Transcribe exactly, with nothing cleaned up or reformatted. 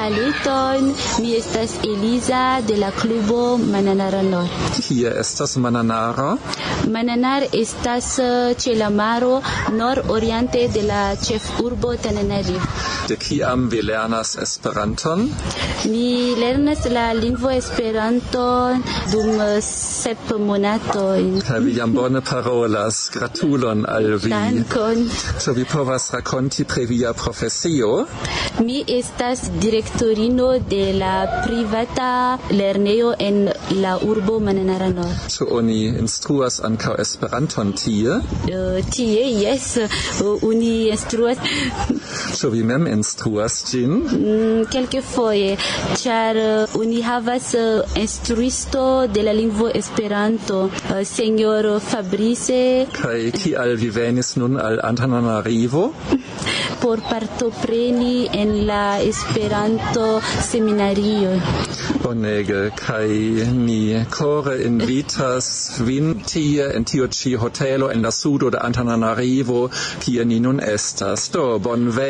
Saluton, mi estas Elisa de la klubo Mananara Nord. Kie estas Mananara? Mananar estas ĉe la maro nord-oriente de la ĉefurbo Tananarivo. De kiam vi lernas Esperanton? Mi lernas la lingvo Esperanton dum sep monatoj. Kaj vi jam bone parolas. Gratulon al vi. Dankon. Ĉu vi povas rakonti pri via profesio? Mi estas direktorino de la privata lernejo en la urbo Mananara Nord. Ĉu oni instruas ankaŭ Esperanton tie? Uh, tie, jes, uh, oni instruas. Ĉu vi mem instruas ĝin? Mm, kelkfoje, ĉar uh, oni havas uh, instruisto de la lingvo Esperanto, uh, Senor Fabrice. Kaj kial vi venis nun al Antananarivo? Por partopreni en la Esperanto seminario. Bonege, kaj mi kore invitas vin tie en tiu ĉi hotelo en la sudo de Antananarivo, kie ni nun estas. Do, bonvena.